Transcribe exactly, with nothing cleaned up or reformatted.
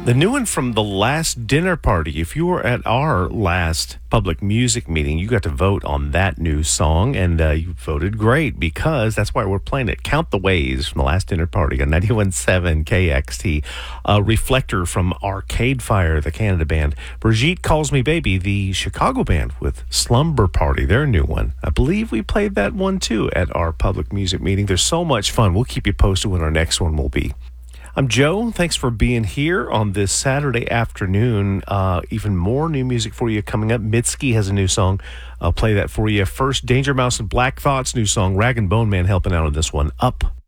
The new one from the last dinner party. If you were at our last public music meeting, you got to vote on that new song, and uh, you voted great because that's why we're playing it. Count the Ways from the last dinner party on ninety-one point seven K X T. Uh, Reflector from Arcade Fire, the Canada band. Brigitte Calls Me Baby, the Chicago band with Slumber Party, their new one. I believe we played that one too at our public music meeting. There's so much fun. We'll keep you posted when our next one will be. I'm Joe. Thanks for being here on this Saturday afternoon. Uh, even more new music for you coming up. Mitski has a new song. I'll play that for you. First, Danger Mouse and Black Thoughts, new song. Rag and Bone Man helping out on this one. Up.